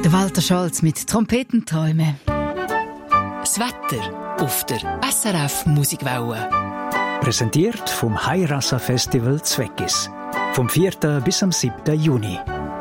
Der Walter Scholz mit Trompetenträume. Das Wetter auf der SRF Musikwelle. Präsentiert vom Hairasa Festival Zweckis. Vom 4. bis am 7. Juni.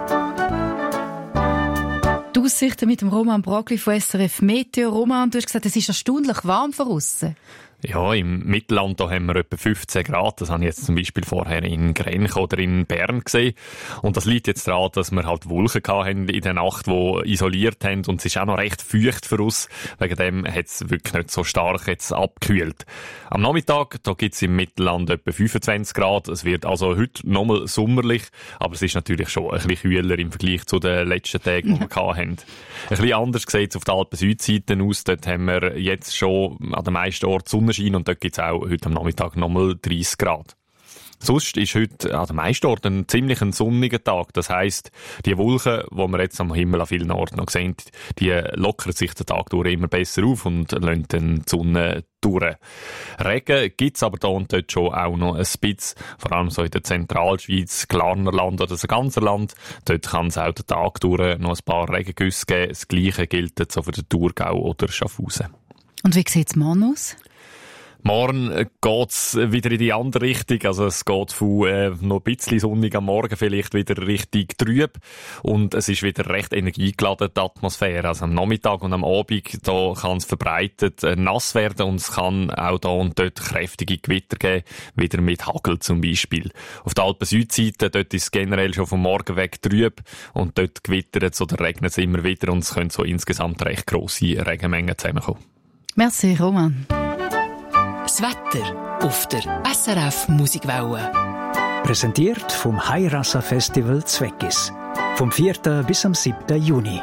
Die Aussichten mit dem Roman Brogli von SRF Meteo. Roman, du hast gesagt, es ist erstaunlich warm von aussen. Ja, im Mittelland da haben wir etwa 15 Grad. Das habe ich jetzt zum Beispiel vorher in Grench oder in Bern gesehen. Und das liegt jetzt daran, dass wir halt Wolken hatten in der Nacht, die isoliert haben. Und es ist auch noch recht feucht für uns. Wegen dem hat es wirklich nicht so stark jetzt abgekühlt. Am Nachmittag, da gibt es im Mittelland etwa 25 Grad. Es wird also heute nochmal sommerlich. Aber es ist natürlich schon ein bisschen kühler im Vergleich zu den letzten Tagen, die wir hatten. Ein bisschen anders sieht es auf der Alpen-Südseite aus. Dort haben wir jetzt schon an den meisten Orten Sonnenschein und dort gibt es auch heute am Nachmittag nochmal 30 Grad. Sonst ist heute an den meisten Orten ein ziemlich sonniger Tag. Das heisst, die Wolken, die wir jetzt am Himmel an vielen Orten noch sehen, die lockern sich den Tag durch immer besser auf und lassen dann die Sonne durch. Regen gibt es aber da und dort schon auch noch ein bisschen, vor allem so in der Zentralschweiz, Glarnerland oder das ganze Land. Dort kann es auch den Tag durch noch ein paar Regengüsse geben. Das Gleiche gilt so für den Thurgau oder Schaffhausen. Und wie sieht es morgen aus? Morgen geht's wieder in die andere Richtung. Also es geht von noch ein bisschen sonnig am Morgen vielleicht wieder richtig trüb. Und es ist wieder recht energiegeladen, die Atmosphäre. Also am Nachmittag und am Abend, da kann es verbreitet nass werden und es kann auch da und dort kräftige Gewitter geben, wieder mit Hagel zum Beispiel. Auf der Alpen-Südseite, dort ist es generell schon vom Morgen weg trüb und dort gewittert es oder regnet es immer wieder und es können so insgesamt recht grosse Regenmengen zusammenkommen. Merci, Roman. Das Wetter auf der SRF Musikwelle. Präsentiert vom Hairasa Festival Zweckis. Vom 4. bis am 7. Juni.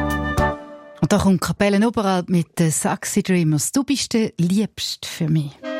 Und da kommt Kapelle Oberalp mit den Saxy Dreamers. Du bist der Liebste für mich.